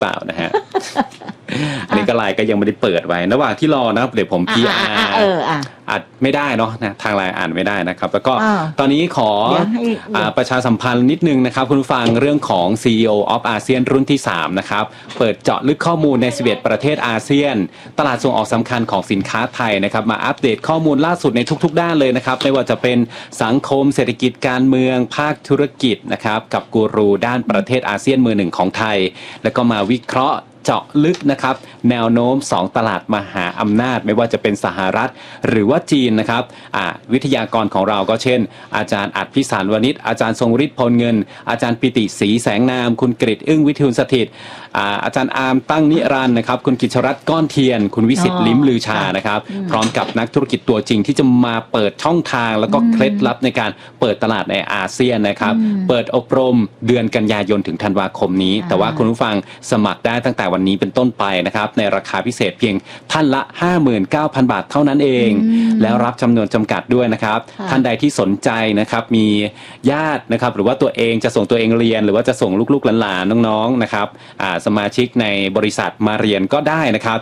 เปล่านะฮะ อันนี้ก็ไลน์ก็ยังไม่ได้เปิดไว้ระหว่างที่รอนะครับเดี๋ยวผม PR อัดไม่ได้เนาะนะทางไลน์อ่านไม่ได้นะครับแล้วก็ตอนนี้ขอประชาสัมพันธ์นิดนึงนะครับคุณผู้ฟังเรื่องของ CEO of ASEAN รุ่นที่3นะครับเปิดเจาะลึกข้อมูลใน11ประเทศอาเซียนตลาดส่งออกสำคัญของสินค้าไทยนะครับมาอัปเดตข้อมูลล่าสุดในทุกๆด้านเลยนะครับไม่ว่าจะเป็นสังคมเศรษฐกิจการเมืองภาคธุรกิจนะครับกับกูรูด้านประเทศอาเซียนมือหนึ่งของไทยแล้วก็มาวิเคราะห์เจาะลึกนะครับแนวโน้ม2ตลาดมหาอำนาจไม่ว่าจะเป็นสหรัฐหรือว่าจีนนะครับวิทยากรของเราก็เช่นอาจารย์อัดพิสารวณิชอาจารย์ทรงฤทธิ์พลเงินอาจารย์ปิติศรีแสงนามคุณกฤษอึ้งวิทูลสถิตอาจารย์อาร์มตั้งนิรันดร์นะครับคุณกิจรัตน์ก้อนเทียนคุณวิสิทธิ์ลิ้มลือชานะครับพร้อมกับนักธุรกิจตัวจริงที่จะมาเปิดช่องทางแล้วก็เคล็ดลับในการเปิดตลาดในอาเซียนนะครับเปิดอบรมเดือนกันยายนถึงธันวาคมนี้แต่ว่าคุณผู้ฟังสมัครได้ตั้งแต่วันนี้เป็นต้นไปนะครับในราคาพิเศษเพียงท่านละ 59,000 บาทเท่านั้นเองแล้วรับจำนวนจำกัดด้วยนะครับท่านใดที่สนใจนะครับมีญาตินะครับหรือว่าตัวเองจะส่งตัวเองเรียนหรือว่าจะส่งลูกๆหลานๆน้องๆนะครับสมาชิกในบริษัทมาเรียนก็ได้นะครับ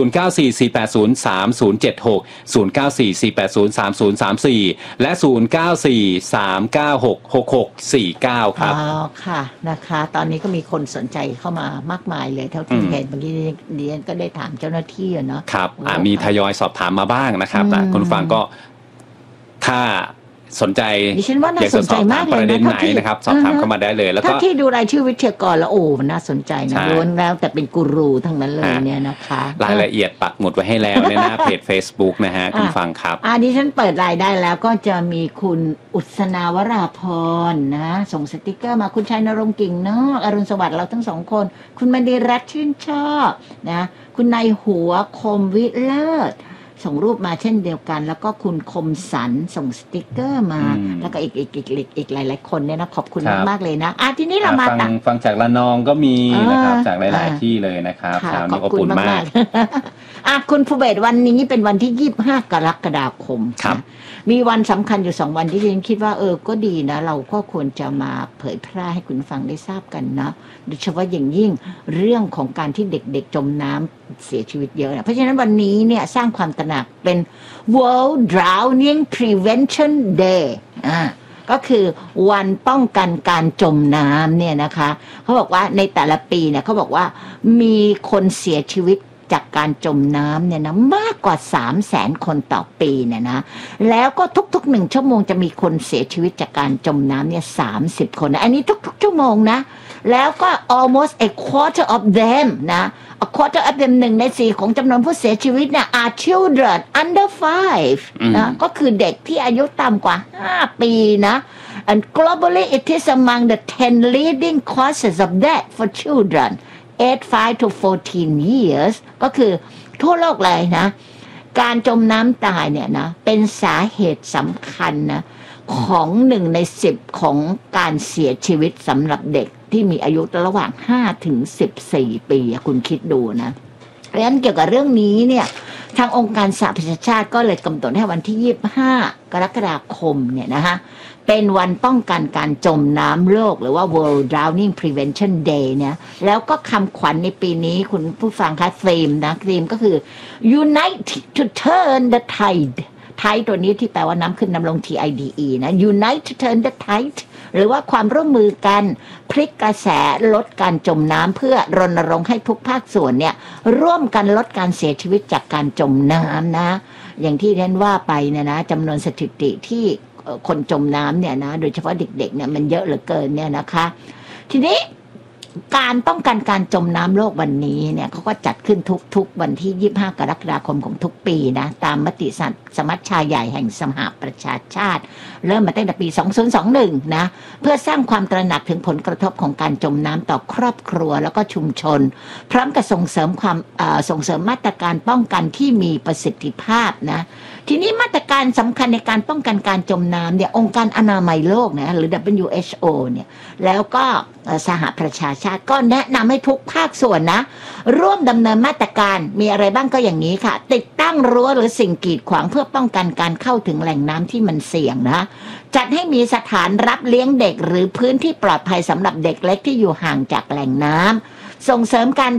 0944803076 0944803034และ0943966649ครับค่ะนะคะตอนนี้ก็มีคนสนใจเข้ามามากมายเลยเท่าที่เห็นเมื่อกี้เรียนก็ได้ถามเจ้าหน้าที่เนาะครับมีทยอยสอบถามมาบ้างนะครับคุณฟังก็ถ้าสนใจดิฉันว่าน่าสนใจมากเลยนะไหนนะครับสอบถามเข้ามาได้เลยแล้วก็ถ้าที่ดูรายชื่อวิทยากรแล้วโอ้มันน่าสนใจนะล้วนแล้วแต่เป็นกูรูทั้งนั้นเลยเนี่ยนะคะรายละเอียดปักหมุดไว้ให้แล้วในหน้าเพจ Facebook นะฮะคุณฟังครับดิฉันเปิดรายได้แล้วก็จะมีคุณอุศนาวราพรนะส่งสติกเกอร์มาคุณชัยนรงค์กิ่งเนาะอรุณสวัสดิ์เราทั้ง2คนคุณมณีรัตน์ชื่นชอบนะคุณนายหัวคมวิเลิศส่งรูปมาเช่นเดียวกันแล้วก็คุณคมสันส่งสติกเกอร์มาแล้วก็อีกหลายๆคนเนี่ยนะขอบคุณมากๆเลยนะทีนี้เรามาฟังจากระนองก็มีนะครับจากหลายๆที่เลยนะครับชาวนี้อบอุ่นมากคุณภูเบศวันนี้เป็นวันที่25กรกฎาคมมีวันสำคัญอยู่2วันที่ฉันคิดว่าก็ดีนะเราก็ควรจะมาเผยแพร่ให้คุณฟังได้ทราบกันนะโดยเฉพาะอย่างยิ่งเรื่องของการที่เด็กๆจมน้ำเสียชีวิตเยอะนะเพราะฉะนั้นวันนี้เนี่ยสร้างความตระหนักเป็น World Drowning Prevention Day ก็คือวันป้องกันการจมน้ำเนี่ยนะคะเขาบอกว่าในแต่ละปีเนี่ยเขาบอกว่ามีคนเสียชีวิตจากการจมน้ำเนี่ยนะมากกว่า 300,000 คนต่อปีเนี่ยนะแล้วก็ทุกๆ1ชั่วโมงจะมีคนเสียชีวิตจากการจมน้ำเนี่ย30 คนนะอันนี้ทุกๆชั่วโมงนะแล้วก็ almost a quarter of them นะ a quarter of them 1 ใน 4ของจำนวนผู้เสียชีวิตเนี่ย are children under 5นะก็คือเด็กที่อายุต่ำกว่า5 ปีนะ and globally it is among the 10 leading causes of death for children aged 5 to 14 years ก็คือทั่วโลกเลยนะการจมน้ำตายเนี่ยนะเป็นสาเหตุสำคัญนะของ1 ใน 10ของการเสียชีวิตสำหรับเด็กที่มีอายุระหว่าง5 ถึง 14 ปีคุณคิดดูนะเพราะฉะนั้นเกี่ยวกับเรื่องนี้เนี่ยทางองค์การสหประชาชาติก็เลยกำหนดให้วันที่25กรกฎาคมเนี่ยนะคะเป็นวันป้องกันการจมน้ำโลกหรือว่า World Drowning Prevention Day เนี่ยแล้วก็คำขวัญในปีนี้คุณผู้ฟังคะธีมก็คือ Unite to turn the tide ตัวนี้ที่แปลว่าน้ำขึ้นน้ำลง TIDE นะ Unite to turn the tide หรือว่าความร่วมมือกันพลิกกระแสลดการจมน้ำเพื่อรณรงค์ให้ทุกภาคส่วนเนี่ยร่วมกันลดการเสียชีวิตจากการจมน้ำนะอย่างที่เรียนว่าไปเนี่ยนะจำนวนสถิติที่คนจมน้ำเนี่ยนะโดยเฉพาะเด็กๆเนี่ยมันเยอะเหลือเกินเนี่ยนะคะทีนี้การป้องกันการจมน้ำโลกวันนี้เนี่ยเขาก็จัดขึ้นทุกวันที่25กรกฎาคมของทุกปีนะตามมติสมัชชาใหญ่แห่งสหประชาชาติเริ่มมาตั้งแต่ปี2021นะเพื่อสร้างความตระหนักถึงผลกระทบของการจมน้ำต่อครอบครัวแล้วก็ชุมชนพร้อมกับส่งเสริมมาตรการป้องกันที่มีประสิทธิภาพนะทีนี้มาตรการสำคัญในการป้องกันการจมน้ำเนี่ยองค์การอนามัยโลกนะหรือ WHO เนี่ยแล้วก็สหประชาชาติก็แนะนำให้ทุกภาคส่วนนะร่วมดำเนินมาตรการมีอะไรบ้างก็อย่างนี้ค่ะติดตั้งรั้วหรือสิ่งกีดขวางเพื่อป้องกันการเข้าถึงแหล่งน้ำที่มันเสี่ยงนะจัดให้มีสถานรับเลี้ยงเด็กหรือพื้นที่ปลอดภัยสำหรับเด็กเล็กที่อยู่ห่างจากแหล่งน้ำส่งเสริมการ